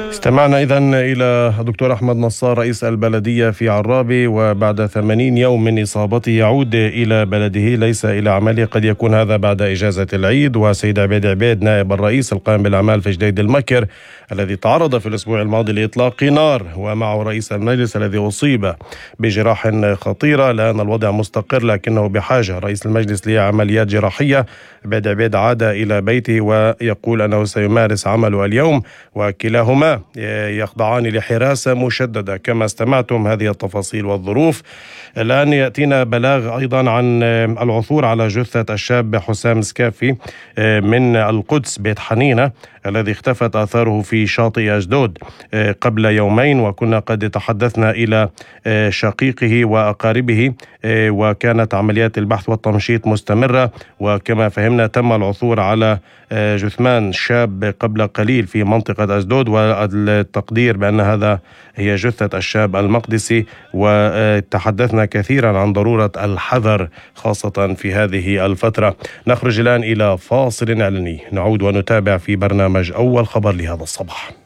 استمعنا إذن إلى الدكتور أحمد نصار رئيس البلدية في عرابي، وبعد 80 يوم من إصابته يعود إلى بلده ليس إلى عمله. قد يكون هذا بعد إجازة العيد. وسيد عبيد عبيد نائب الرئيس القائم بالأعمال في جديد المكر الذي تعرض في الأسبوع الماضي لإطلاق نار، ومعه رئيس المجلس الذي أصيب بجراح خطيرة. الآن الوضع مستقر لكنه بحاجة رئيس المجلس لعمليات جراحية. عبيد عبيد عاد إلى بيته ويقول أنه سيمارس عمله اليوم، وكلاهما يخضعان لحراسة مشددة. كما استمعتم هذه التفاصيل والظروف. الآن يأتينا بلاغ أيضا عن العثور على جثة الشاب حسام سكافي من القدس بيت حنينة الذي اختفت آثاره في شاطئ أجدود قبل يومين، وكنا قد تحدثنا إلى شقيقه وأقاربه، وكانت عمليات البحث والتمشيط مستمرة. وكما فهمنا تم العثور على جثمان شاب قبل قليل في منطقة أجدود، والتقدير بأن هذا هي جثة الشاب المقدسي. وتحدثنا كثيرا عن ضرورة الحذر خاصة في هذه الفترة. نخرج الآن إلى فاصل إعلاني، نعود ونتابع في برنامج أول خبر لهذا الصباح.